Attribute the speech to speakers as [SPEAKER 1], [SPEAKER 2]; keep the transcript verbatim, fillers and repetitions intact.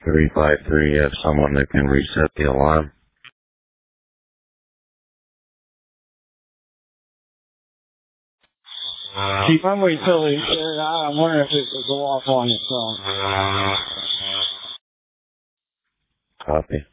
[SPEAKER 1] three five three, you have someone that can reset the alarm?
[SPEAKER 2] Keep on waiting till he, uh, I'm wondering if it will go off on its own.
[SPEAKER 1] Copy.